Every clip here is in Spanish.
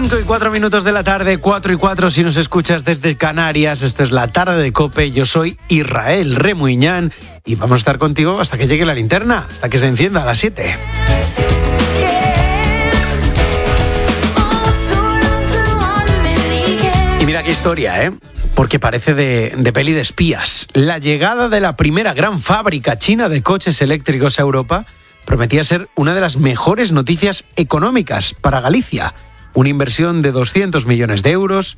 5:04 de la tarde, 4:04 si nos escuchas desde Canarias. Esta es la tarde de COPE. Yo soy Israel Remuñán y vamos a estar contigo hasta que llegue la linterna, hasta que se encienda a las 7. Y mira qué historia, ¿eh? Porque parece de peli de espías. La llegada de la primera gran fábrica china de coches eléctricos a Europa prometía ser una de las mejores noticias económicas para Galicia. Una inversión de 200 millones de euros,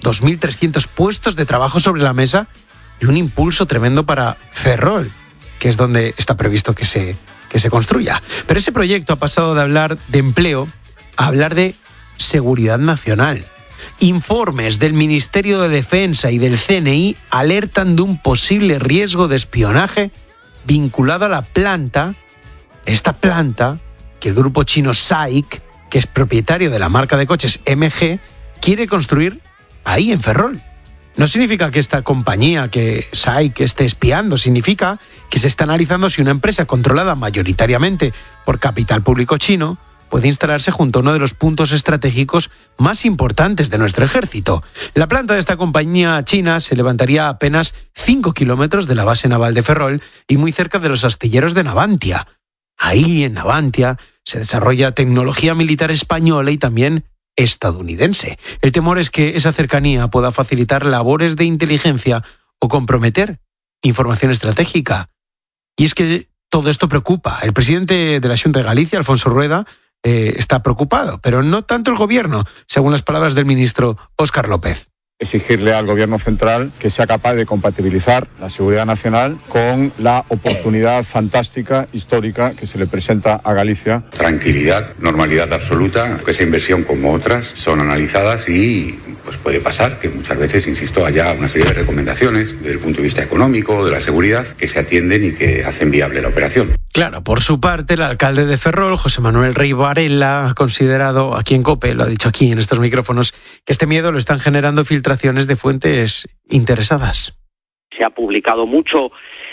2.300 puestos de trabajo sobre la mesa y un impulso tremendo para Ferrol, que es donde está previsto que se construya. Pero ese proyecto ha pasado de hablar de empleo a hablar de seguridad nacional. Informes del Ministerio de Defensa y del CNI alertan de un posible riesgo de espionaje vinculado a la planta, esta planta que el grupo chino SAIC, que es propietario de la marca de coches MG, quiere construir ahí en Ferrol. No significa que esta compañía, que SAIC, esté espiando, significa que se está analizando si una empresa controlada mayoritariamente por capital público chino puede instalarse junto a uno de los puntos estratégicos más importantes de nuestro ejército. La planta de esta compañía china se levantaría a apenas 5 kilómetros de la base naval de Ferrol y muy cerca de los astilleros de Navantia. Ahí, en Navantia, se desarrolla tecnología militar española y también estadounidense. El temor es que esa cercanía pueda facilitar labores de inteligencia o comprometer información estratégica. Y es que todo esto preocupa. El presidente de la Xunta de Galicia, Alfonso Rueda, está preocupado, pero no tanto el gobierno, según las palabras del ministro Óscar López. Exigirle al gobierno central que sea capaz de compatibilizar la seguridad nacional con la oportunidad fantástica, histórica, que se le presenta a Galicia. Tranquilidad, normalidad absoluta, que esa inversión como otras son analizadas y pues puede pasar que muchas veces, insisto, haya una serie de recomendaciones desde el punto de vista económico, de la seguridad, que se atienden y que hacen viable la operación. Claro, por su parte, el alcalde de Ferrol, José Manuel Rey Varela, ha considerado aquí en COPE, lo ha dicho aquí en estos micrófonos, que este miedo lo están generando filtraciones de fuentes interesadas. Se ha publicado mucho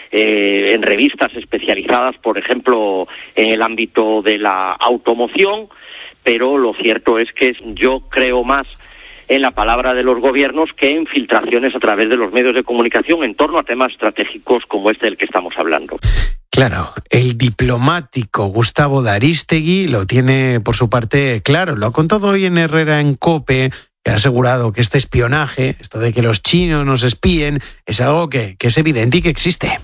en revistas especializadas, por ejemplo, en el ámbito de la automoción, pero lo cierto es que yo creo más en la palabra de los gobiernos que en filtraciones a través de los medios de comunicación en torno a temas estratégicos como este del que estamos hablando. Claro, el diplomático Gustavo de Arístegui lo tiene por su parte claro. Lo ha contado hoy en Herrera en COPE, que ha asegurado que este espionaje, esto de que los chinos nos espíen, es algo que es evidente y que existe.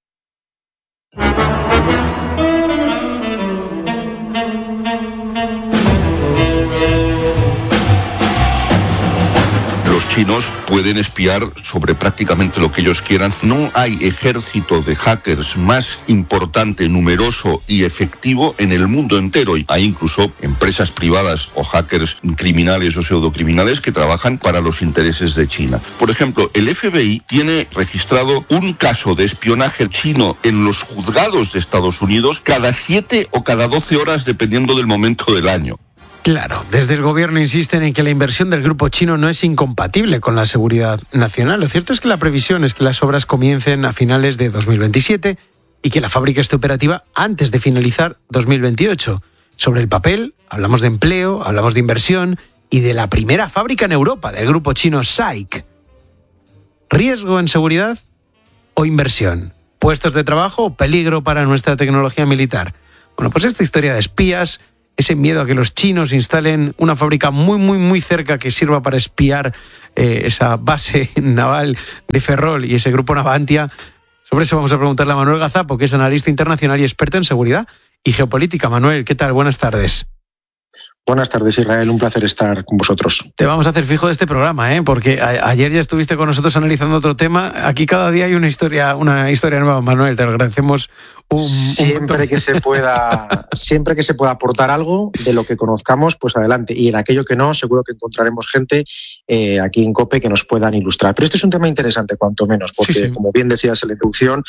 Los chinos pueden espiar sobre prácticamente lo que ellos quieran. No hay ejército de hackers más importante, numeroso y efectivo en el mundo entero. Hay incluso empresas privadas o hackers criminales o pseudocriminales que trabajan para los intereses de China. Por ejemplo, el FBI tiene registrado un caso de espionaje chino en los juzgados de Estados Unidos cada 7 o cada 12 horas, dependiendo del momento del año. Claro, desde el gobierno insisten en que la inversión del grupo chino no es incompatible con la seguridad nacional. Lo cierto es que la previsión es que las obras comiencen a finales de 2027 y que la fábrica esté operativa antes de finalizar 2028. Sobre el papel, hablamos de empleo, hablamos de inversión y de la primera fábrica en Europa del grupo chino SAIC. ¿Riesgo en seguridad o inversión? ¿Puestos de trabajo o peligro para nuestra tecnología militar? Bueno, pues esta historia de espías, ese miedo a que los chinos instalen una fábrica muy cerca que sirva para espiar esa base naval de Ferrol y ese grupo Navantia. Sobre eso vamos a preguntarle a Manuel Gazapo, que es analista internacional y experto en seguridad y geopolítica. Manuel, ¿qué tal? Buenas tardes. Buenas tardes, Israel. Un placer estar con vosotros. Te vamos a hacer fijo de este programa, porque ayer ya estuviste con nosotros analizando otro tema. Aquí cada día hay una historia nueva, Manuel. Te lo agradecemos siempre que se pueda aportar algo de lo que conozcamos, pues adelante. Y en aquello que no, seguro que encontraremos gente aquí en COPE que nos puedan ilustrar. Pero este es un tema interesante, cuanto menos, porque sí. Como bien decías en la introducción,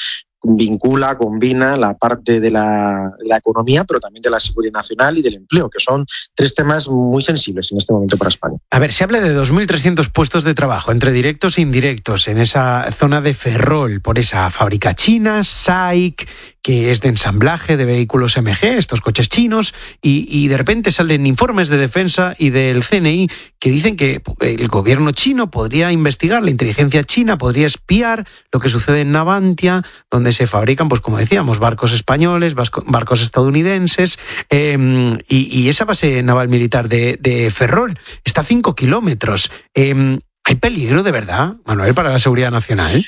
combina la parte de la economía, pero también de la seguridad nacional y del empleo, que son 3 temas muy sensibles en este momento para España. A ver, se habla de 2.300 puestos de trabajo, entre directos e indirectos, en esa zona de Ferrol, por esa fábrica china, SAIC, que es de ensamblaje de vehículos MG, estos coches chinos, y de repente salen informes de defensa y del CNI que dicen que el gobierno chino podría investigar, la inteligencia china podría espiar lo que sucede en Navantia, donde se fabrican, pues como decíamos, barcos españoles, barcos estadounidenses, y esa base naval militar de Ferrol está a 5 kilómetros. ¿Hay peligro de verdad, Manuel, para la seguridad nacional?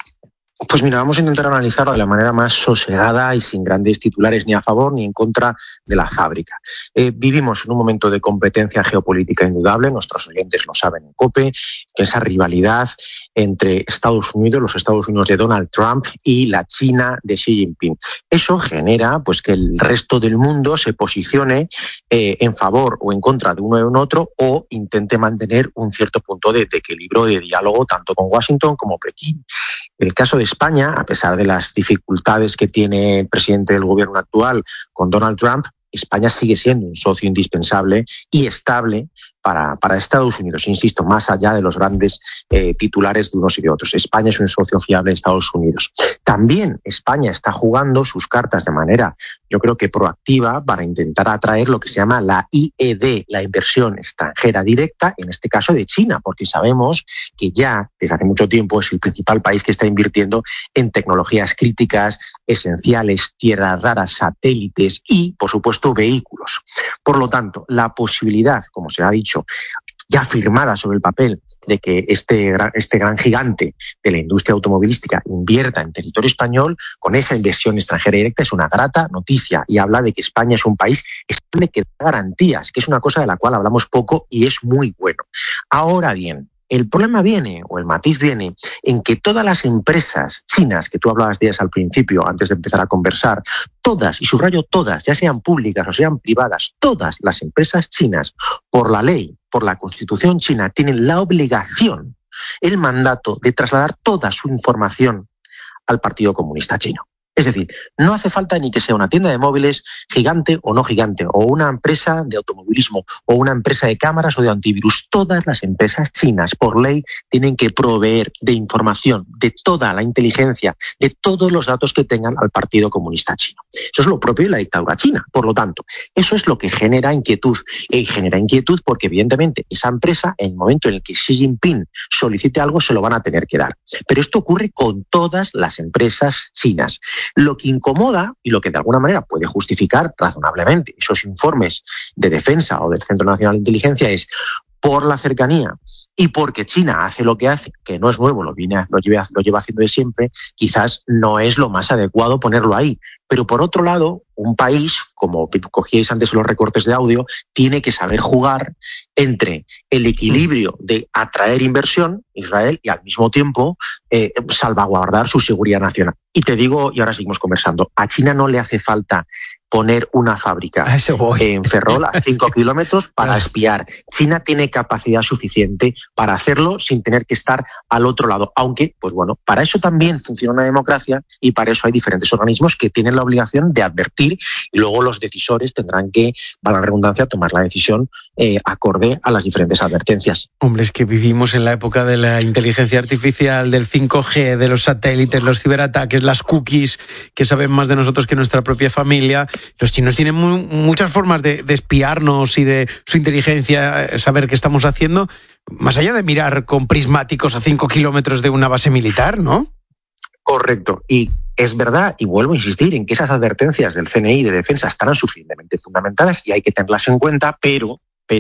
Pues mira, vamos a intentar analizarlo de la manera más sosegada y sin grandes titulares ni a favor ni en contra de la fábrica. Vivimos en un momento de competencia geopolítica indudable, nuestros oyentes lo saben en COPE, que esa rivalidad entre Estados Unidos, los Estados Unidos de Donald Trump y la China de Xi Jinping. Eso genera pues que el resto del mundo se posicione en favor o en contra de uno y de otro, o intente mantener un cierto punto de equilibrio y de diálogo tanto con Washington como Pekín. El caso de España, a pesar de las dificultades que tiene el presidente del gobierno actual con Donald Trump, España sigue siendo un socio indispensable y estable para Estados Unidos, insisto, más allá de los grandes titulares de unos y de otros. España es un socio fiable de Estados Unidos. También España está jugando sus cartas de manera, yo creo que proactiva, para intentar atraer lo que se llama la IED, la inversión extranjera directa, en este caso de China, porque sabemos que ya desde hace mucho tiempo es el principal país que está invirtiendo en tecnologías críticas, esenciales, tierras raras, satélites y, por supuesto, vehículos. Por lo tanto, la posibilidad, como se ha dicho, ya firmada sobre el papel, de que este gran gigante de la industria automovilística invierta en territorio español con esa inversión extranjera directa es una grata noticia, y habla de que España es un país estable que da garantías, que es una cosa de la cual hablamos poco y es muy bueno. Ahora bien, el problema viene, o el matiz viene, en que todas las empresas chinas, que tú hablabas de ellas al principio, antes de empezar a conversar, todas, y subrayo todas, ya sean públicas o sean privadas, todas las empresas chinas, por la ley, por la Constitución china, tienen la obligación, el mandato de trasladar toda su información al Partido Comunista Chino. Es decir, no hace falta ni que sea una tienda de móviles gigante o no gigante, o una empresa de automovilismo, o una empresa de cámaras o de antivirus. Todas las empresas chinas, por ley, tienen que proveer de información, de toda la inteligencia, de todos los datos que tengan al Partido Comunista Chino. Eso es lo propio de la dictadura china. Por lo tanto, eso es lo que genera inquietud. Y genera inquietud porque, evidentemente, esa empresa, en el momento en el que Xi Jinping solicite algo, se lo van a tener que dar. Pero esto ocurre con todas las empresas chinas. Lo que incomoda y lo que de alguna manera puede justificar razonablemente esos informes de defensa o del Centro Nacional de Inteligencia es, por la cercanía y porque China hace lo que hace, que no es nuevo, lo lleva haciendo de siempre, quizás no es lo más adecuado ponerlo ahí. Pero por otro lado, un país, como cogíais antes los recortes de audio, tiene que saber jugar entre el equilibrio de atraer inversión, Israel, y al mismo tiempo salvaguardar su seguridad nacional. Y te digo, y ahora seguimos conversando, a China no le hace falta poner una fábrica en Ferrol a 5 kilómetros para espiar. China tiene capacidad suficiente para hacerlo sin tener que estar al otro lado. Aunque, pues bueno, para eso también funciona una democracia y para eso hay diferentes organismos que tienen la obligación de advertir, y luego los decisores tendrán que, para la redundancia, tomar la decisión acorde a las diferentes advertencias. Hombre, es que vivimos en la época de la inteligencia artificial, del 5G, de los satélites, los ciberataques, las cookies, que saben más de nosotros que nuestra propia familia. Los chinos tienen muchas formas de espiarnos y de su inteligencia saber qué estamos haciendo, más allá de mirar con prismáticos a 5 kilómetros de una base militar, ¿no? Correcto. Y es verdad, y vuelvo a insistir en que esas advertencias del CNI de defensa estarán suficientemente fundamentadas y hay que tenerlas en cuenta, pero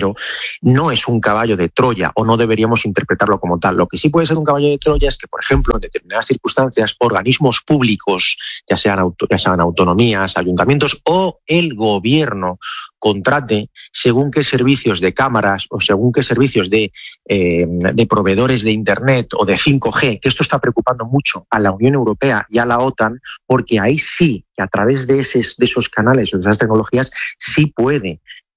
no es un caballo de Troya, o no deberíamos interpretarlo como tal. Lo que sí puede ser un caballo de Troya es que, por ejemplo, en determinadas circunstancias, organismos públicos, ya sean autonomías, ayuntamientos o el gobierno, contrate según qué servicios de cámaras o según qué servicios de proveedores de Internet o de 5G, que esto está preocupando mucho a la Unión Europea y a la OTAN, porque ahí sí, que a través de esos canales o de esas tecnologías, sí puede,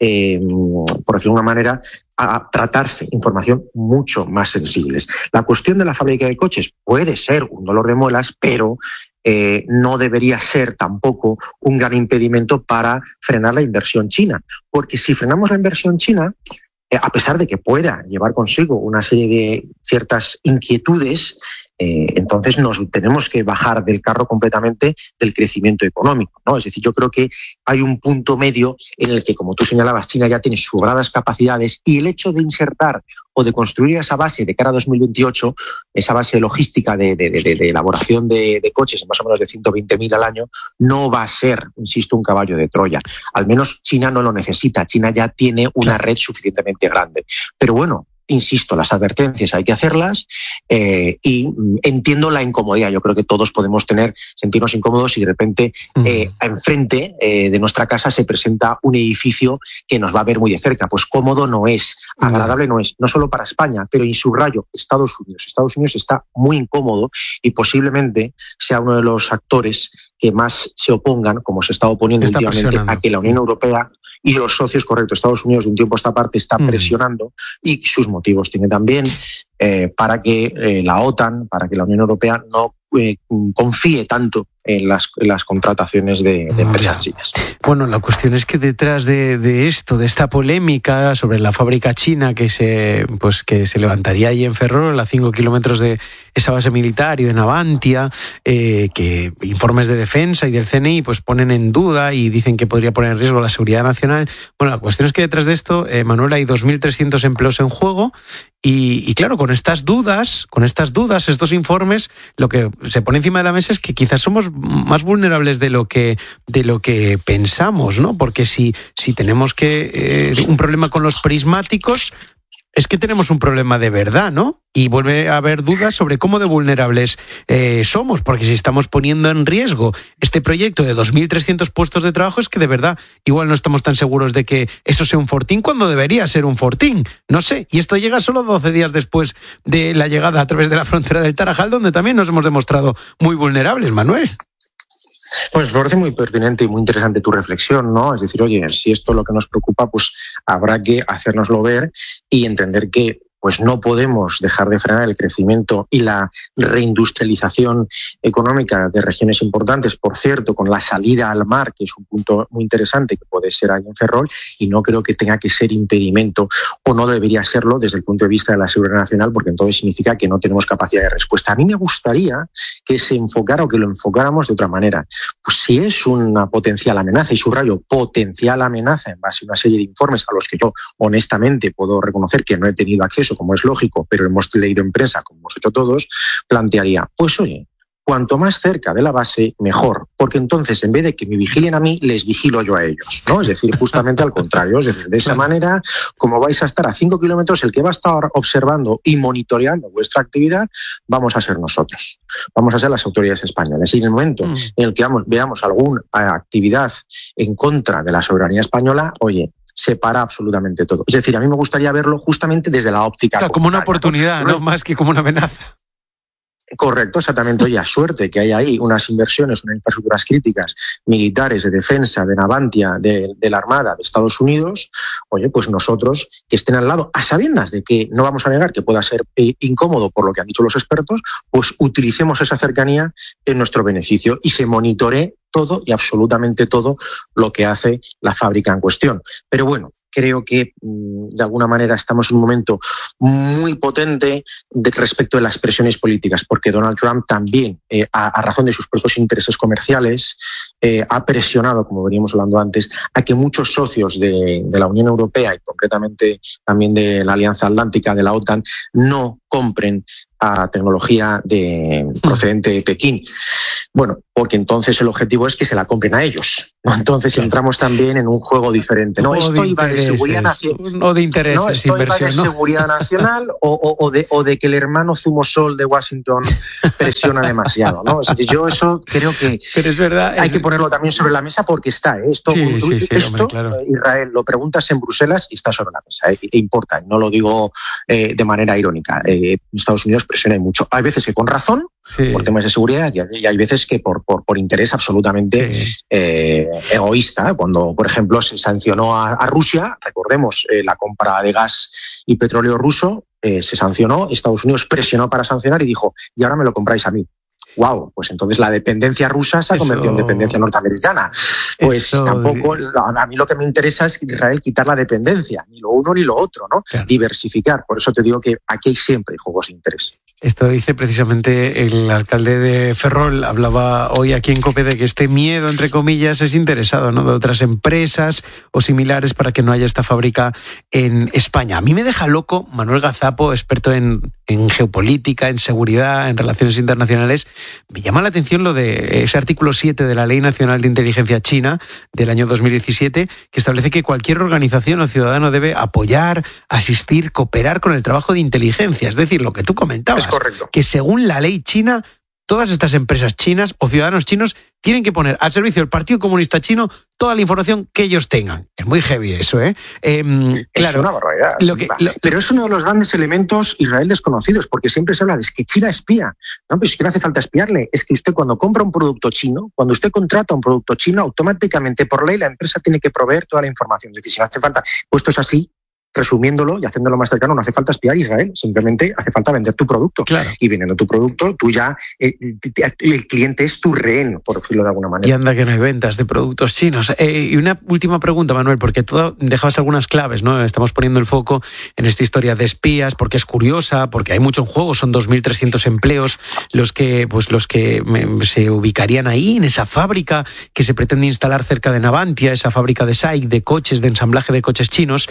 por decirlo de una manera, a tratarse información mucho más sensibles. La cuestión de la fábrica de coches puede ser un dolor de muelas, pero no debería ser tampoco un gran impedimento para frenar la inversión china. Porque si frenamos la inversión china, a pesar de que pueda llevar consigo una serie de ciertas inquietudes, entonces nos tenemos que bajar del carro completamente del crecimiento económico, ¿no? Es decir, yo creo que hay un punto medio en el que, como tú señalabas, China ya tiene sobradas capacidades y el hecho de insertar o de construir esa base de cara a 2028, esa base logística de elaboración de coches, más o menos de 120.000 al año, no va a ser, insisto, un caballo de Troya. Al menos China no lo necesita. China ya tiene una red suficientemente grande. Pero bueno, insisto, las advertencias hay que hacerlas y entiendo la incomodidad. Yo creo que todos podemos sentirnos incómodos si de repente enfrente de nuestra casa se presenta un edificio que nos va a ver muy de cerca. Pues cómodo no es, agradable no es, no solo para España, pero y subrayo, Estados Unidos. Estados Unidos está muy incómodo y posiblemente sea uno de los actores que más se opongan, como se está oponiendo últimamente, a que la Unión Europea y los socios, correcto, Estados Unidos de un tiempo a esta parte está presionando y sus motivos tiene también para que la OTAN, para que la Unión Europea no confíe tanto en las contrataciones de empresas chinas. Bueno, la cuestión es que detrás de esto, de esta polémica sobre la fábrica china que se levantaría ahí en Ferrol, a 5 kilómetros de esa base militar y de Navantia, que informes de defensa y del CNI pues ponen en duda y dicen que podría poner en riesgo la seguridad nacional. Bueno, la cuestión es que detrás de esto, Manuel, hay 2.300 empleos en juego y claro, con estas dudas, estos informes, lo que se pone encima de la mesa es que quizás somos más vulnerables de lo que pensamos, ¿no? Porque si tenemos un problema con los prismáticos, es que tenemos un problema de verdad, ¿no? Y vuelve a haber dudas sobre cómo de vulnerables somos, porque si estamos poniendo en riesgo este proyecto de 2.300 puestos de trabajo, es que de verdad igual no estamos tan seguros de que eso sea un fortín cuando debería ser un fortín. No sé, y esto llega solo 12 días después de la llegada a través de la frontera del Tarajal, donde también nos hemos demostrado muy vulnerables, Manuel. Pues me parece muy pertinente y muy interesante tu reflexión, ¿no? Es decir, oye, si esto es lo que nos preocupa, pues habrá que hacérnoslo ver y entender que pues no podemos dejar de frenar el crecimiento y la reindustrialización económica de regiones importantes, por cierto, con la salida al mar, que es un punto muy interesante que puede ser ahí en Ferrol, y no creo que tenga que ser impedimento o no debería serlo desde el punto de vista de la seguridad nacional, porque entonces significa que no tenemos capacidad de respuesta. A mí me gustaría que se enfocara o que lo enfocáramos de otra manera. Pues si es una potencial amenaza, y subrayo, potencial amenaza en base a una serie de informes a los que yo honestamente puedo reconocer que no he tenido acceso, como es lógico, pero hemos leído en prensa, como hemos hecho todos, plantearía, pues oye, cuanto más cerca de la base, mejor, porque entonces en vez de que me vigilen a mí, les vigilo yo a ellos, ¿no? Es decir, justamente al contrario, es decir, de esa manera, como vais a estar a 5 kilómetros, el que va a estar observando y monitoreando vuestra actividad, vamos a ser nosotros, vamos a ser las autoridades españolas. Y en el momento en el que veamos alguna actividad en contra de la soberanía española, oye, se para absolutamente todo. Es decir, a mí me gustaría verlo justamente desde la óptica. Claro, como una oportunidad, ¿no? Más que como una amenaza. Correcto, exactamente. Oye, a suerte que hay ahí unas inversiones, unas infraestructuras críticas, militares, de defensa, de Navantia, de la Armada de Estados Unidos, oye, pues nosotros que estén al lado, a sabiendas de que no vamos a negar que pueda ser incómodo por lo que han dicho los expertos, pues utilicemos esa cercanía en nuestro beneficio y se monitoree todo y absolutamente todo lo que hace la fábrica en cuestión. Pero bueno, creo que de alguna manera estamos en un momento muy potente respecto de las presiones políticas, porque Donald Trump también, a razón de sus propios intereses comerciales, ha presionado, como veníamos hablando antes, a que muchos socios de la Unión Europea y concretamente también de la Alianza Atlántica, de la OTAN, no compren a tecnología procedente de Pekín. Bueno, porque entonces el objetivo es que se la compren a ellos, ¿no? Entonces entramos también en un juego diferente. No, esto iba de seguridad nacional. O de intereses, no, esto inversión, iba de seguridad nacional o de que el hermano Zumosol de Washington presiona demasiado, ¿no? Es decir, yo eso creo que pero es verdad, hay que ponerlo también sobre la mesa porque está. Esto, hombre, claro. Israel, lo preguntas en Bruselas y está sobre la mesa. E importa, no lo digo de manera irónica. Estados Unidos presiona mucho. Hay veces que con razón, por temas de seguridad, y hay veces que por interés absolutamente egoísta. Cuando, por ejemplo, se sancionó a Rusia, recordemos la compra de gas y petróleo ruso, se sancionó, Estados Unidos presionó para sancionar y dijo, y ahora me lo compráis a mí. wow, pues entonces la dependencia rusa se ha convertido en dependencia norteamericana. Pues tampoco, a mí lo que me interesa es Israel quitar la dependencia, ni lo uno ni lo otro, ¿no? Claro. Diversificar. Por eso te digo que aquí siempre hay juegos de interés. Esto dice precisamente el alcalde de Ferrol, hablaba hoy aquí en COPE de que este miedo, entre comillas, es interesado, ¿no?, de otras empresas o similares para que no haya esta fábrica en España. A mí me deja loco Manuel Gazapo, experto en geopolítica, en seguridad, en relaciones internacionales. Me llama la atención lo de ese artículo 7 de la Ley Nacional de Inteligencia China del año 2017, que establece que cualquier organización o ciudadano debe apoyar, asistir, cooperar con el trabajo de inteligencia. Es decir, lo que tú comentabas, correcto, que según la ley china, todas estas empresas chinas o ciudadanos chinos tienen que poner al servicio del Partido Comunista Chino toda la información que ellos tengan. Es muy heavy eso, ¿eh? Claro, es una barbaridad. Pero es uno de los grandes elementos Israel desconocidos, porque siempre se habla de que China espía. No, pero es que no hace falta espiarle. Es que usted cuando compra un producto chino, cuando usted contrata un producto chino, automáticamente por ley la empresa tiene que proveer toda la información. Es decir, si no hace falta, puesto es así, resumiéndolo y haciéndolo más cercano, no hace falta espiar a Israel, simplemente hace falta vender tu producto. Claro. Y vendiendo tu producto, tú ya, el cliente es tu rehén, por decirlo de alguna manera. Y anda que no hay ventas de productos chinos. Y una última pregunta, Manuel, porque tú dejabas algunas claves, ¿no? Estamos poniendo el foco en esta historia de espías, porque es curiosa, porque hay mucho en juego, son 2.300 empleos los que se ubicarían ahí, en esa fábrica que se pretende instalar cerca de Navantia, esa fábrica de SAIC, de coches, de ensamblaje de coches chinos,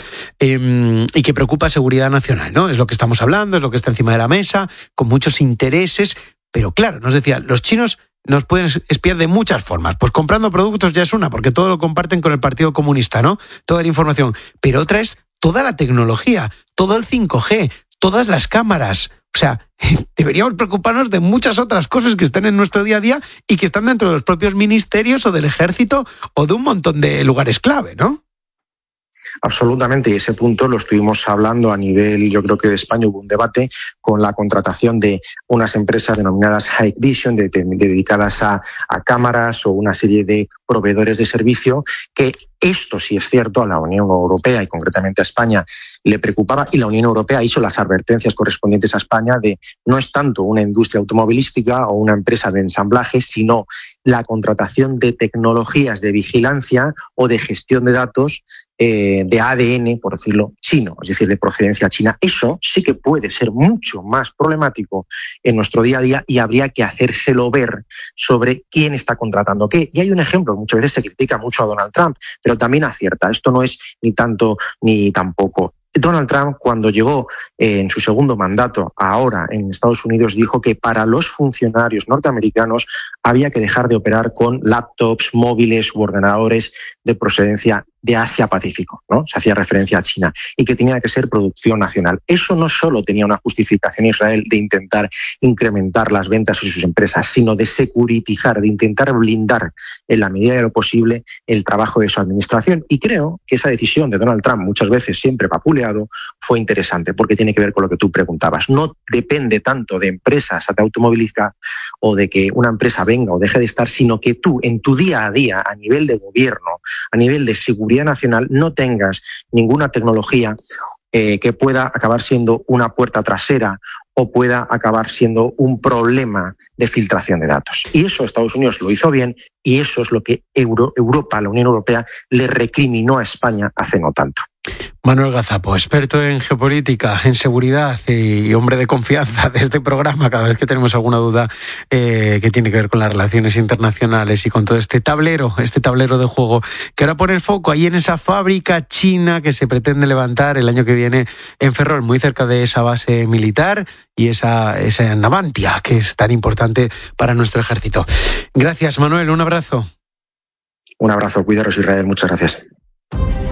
y que preocupa seguridad nacional, ¿no? Es lo que estamos hablando, es lo que está encima de la mesa, con muchos intereses, pero claro, nos decía, los chinos nos pueden espiar de muchas formas. Pues comprando productos ya es una, porque todo lo comparten con el Partido Comunista, ¿no? Toda la información. Pero otra es toda la tecnología, todo el 5G, todas las cámaras. O sea, deberíamos preocuparnos de muchas otras cosas que están en nuestro día a día y que están dentro de los propios ministerios o del ejército o de un montón de lugares clave, ¿no? Absolutamente, y ese punto lo estuvimos hablando a nivel, yo creo que de España hubo un debate con la contratación de unas empresas denominadas Hikvision, dedicadas a cámaras o una serie de proveedores de servicio, que esto sí es cierto, a la Unión Europea y concretamente a España le preocupaba, y la Unión Europea hizo las advertencias correspondientes a España de no es tanto una industria automovilística o una empresa de ensamblaje, sino la contratación de tecnologías de vigilancia o de gestión de datos de ADN, por decirlo, chino, es decir, de procedencia china. Eso sí que puede ser mucho más problemático en nuestro día a día y habría que hacérselo ver sobre quién está contratando qué. Y hay un ejemplo, muchas veces se critica mucho a Donald Trump, pero también acierta. Esto no es ni tanto ni tampoco. Donald Trump, cuando llegó en su segundo mandato ahora en Estados Unidos, dijo que para los funcionarios norteamericanos había que dejar de operar con laptops, móviles u ordenadores de procedencia de Asia-Pacífico, ¿no? Se hacía referencia a China, y que tenía que ser producción nacional. Eso no solo tenía una justificación Israel de intentar incrementar las ventas de sus empresas, sino de securitizar, de intentar blindar en la medida de lo posible el trabajo de su administración. Y creo que esa decisión de Donald Trump, muchas veces siempre vapuleado, fue interesante porque tiene que ver con lo que tú preguntabas. No depende tanto de empresas de automovilística o de que una empresa venga o deje de estar, sino que tú en tu día a día, a nivel de gobierno, a nivel de seguridad nacional, no tengas ninguna tecnología que pueda acabar siendo una puerta trasera o pueda acabar siendo un problema de filtración de datos. Y eso Estados Unidos lo hizo bien, y eso es lo que Europa, la Unión Europea, le recriminó a España hace no tanto. Manuel Gazapo, experto en geopolítica, en seguridad y hombre de confianza de este programa cada vez que tenemos alguna duda que tiene que ver con las relaciones internacionales y con todo este tablero de juego, que ahora pone el foco ahí en esa fábrica china que se pretende levantar el año que viene en Ferrol, muy cerca de esa base militar y esa Navantia, que es tan importante para nuestro ejército. Gracias, Manuel, un abrazo. Un abrazo, cuidaros, Israel, muchas gracias.